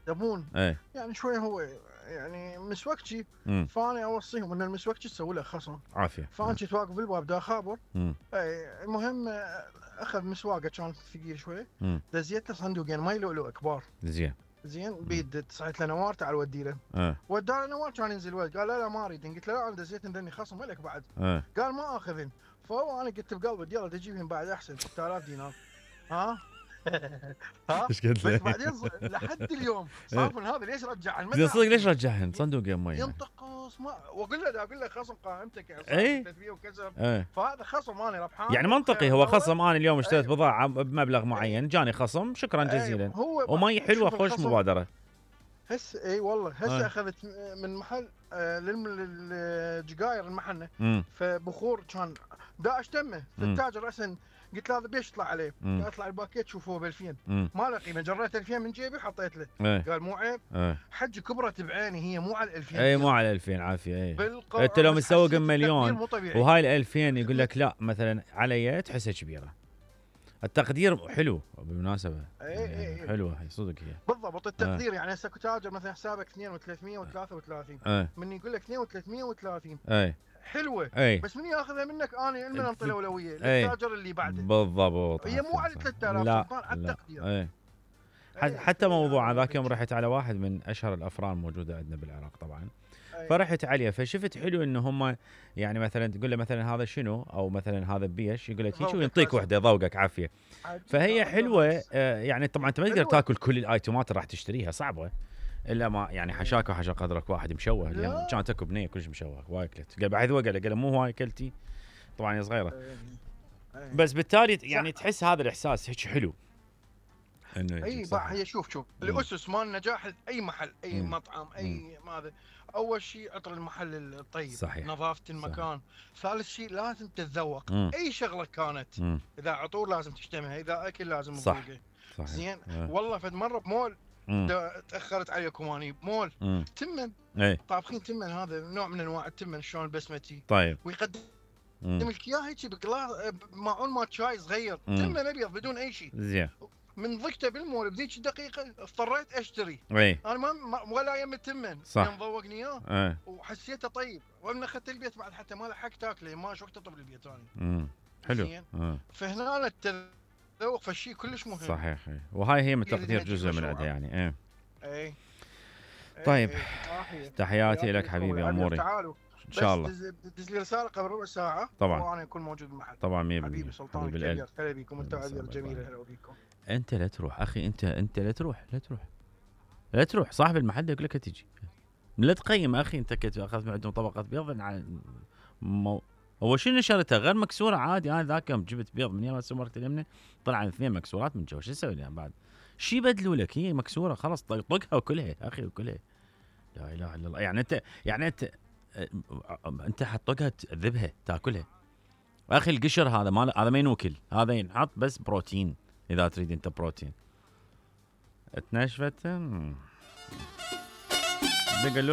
يبون ايه يعني شوي هو يعني مسوكتي. امم فانا اوصيهم ان المسوكتي تسوي له خصم. عافيه فانا كنت واقف بالباب دا خابر. امم اي المهم اخذ مسواقه كان ثقيل شوي. امم دزيت له صندوقين مي لؤلؤ كبار. زين زين بيد صحيت له نوار تعال ودي له. ايه وداه نوار كان ينزل ولد قال لا ما اريد. قلت له لا انا دزيت ذني خصم لك بعد. ايه قال ما اخذن. فهو انا قلت بقلبي يلا تجيبهم بعد احسن 6000 دينار. ها ها. ايش قلت بس له؟ بعدين لحد اليوم إيه. صار من هذا ليش رجع زين صدق ليش المتى رجعهن صندوق يم مي يعني؟ ينتقص ما اقول له خصم قائمتك يعني صار اي 300 وكسر. ايه فهذا خصم انا ربحان يعني منطقي، هو خصم انا اليوم اشتريت اي بضاعه بمبلغ اي معين جاني خصم، شكرا اي جزيلا. هو ومي حلوه شوف خوش الخصم. مبادره. اي والله هسه ايه اخذت من محل للجقاير المحنه. امم فبخور كان دا اشتمه فالتاجر اصلا قلت له هذا بيش يطلع عليه؟ قال اطلع الباكيت شوفوه ب 2000. ما له قيمه. جريت 2000 من جيبي حطيت له. ايه قال مو عيب. ايه حج كبرت بعيني هي مو على 2000 اي مو ريال على 2000 عافيه. اي انت بالقرعه. لو بس مسوق حسيت التقدير مليون مو طبيعي. وهاي ال 2000 يقول لك لا مثلا علي تحسها كبيره. التقدير حلو بالمناسبه، يعني اي حلوه هي صدق هي. بالضبط التقدير. يعني هسه كتاجر مثلا حسابك 2 و333. ايه من يقول لك 2 و330 ايه حلوه. اي بس من ياخذها منك انا من انطي الاولويه اي للتاجر اللي بعده. بالضبط. هي مو على 3000 لا سلطان على لا التقدير. ايه. اي حتى موضوع هذا ذاك يوم الشيء. رحت على واحد من اشهر الافران موجوده عندنا بالعراق طبعا، اي فرحت عليه فشفت حلو ان هم يعني مثلا تقول له مثلا هذا شنو او مثلا هذا بيش، يقول لك هيك ذوقك وينطيك هسه وحده ذوقك عافيه. عجيب فهي هذا حلوه بس يعني طبعا انت ما تقدر حلوه. تاكل كل الايتمات اللي راح تشتريها، صعبه الا ما يعني اي حشاك وحشا قدرك واحد مشوه. اليوم لا كانت اكو بنيه كلش مشوه واكلت، قال بعد وقع قال مو هواي اكلتي، طبعا هي صغيره. اي اي بس بالتالي صح. يعني تحس هذا الاحساس هيك حلو انه يجيك اي صح. هي شوف مم. الاسس مال النجاح اي محل اي مم. مطعم مم. اي ماذا. اول شيء عطر المحل الطيب صحيح نظافه صحيح. المكان. ثالث شيء لازم تتذوق مم. اي شغله كانت. مم. اذا عطور لازم تشتمها. اذا اكل لازم صح تذوقه. صحيح. زين والله فد مره بمول تاخرت عليكم اني بمول مم. تمن. اي طابخين تمن هذا نوع من انواع التمن شلون البسمتي. طيب. ويقدم مم. لك اياه هيك بقلاص معون مال شاي صغير. تمن ابيض بدون اي شيء. زين. من ضقته بالمول بذيك الدقيقه اضطريت اشتري. اي انا ولا يم التمن صح. يوم ذوقني اياه اي وحسيته طيب. ومن اخذت البيت بعد حتى ما لحقت اكله ما شو وقت اطب البيت ثاني. حلو. زين. فهنا التذوق فالشيء كلش مهم. صحيح. وهاي هي من اللي التقدير نجيب جزء من مشروع. عندها يعني. اي طيب عافية. تحياتي لك يعطيكم حبيبي العافية. اموري تعالوا ان شاء الله. بس دز لي رساله قبل ربع ساعه طبعا وانا اكون موجود بالمحل. طبعا 100% حبيبي سلطان حبيب الكبير القلب. هلا بيكم. انت عبير جميله هلا بيكم. انت لا تروح اخي، انت لا تروح لا تروح صاحب المحل يقول لك تجي لا تقيم اخي. انت كنت اخذت من عندهم طبقه بيض هو شنو نشرتها غير مكسوره عادي. انا ذاك يوم جبت بيض من يوم سمرت اليمنى طلع 2 مكسورات من جوا، شو اسوي يعني بعد؟ شي بدلوا لك هي مكسوره خلاص طقها وكلها اخي وكلها. لا اله الا الله. يعني انت حطقها تذبها تاكلها اخي. القشر هذا هذا ما ينوكل، هذا ينحط بس بروتين اذا تريد انت بروتين. تنشفت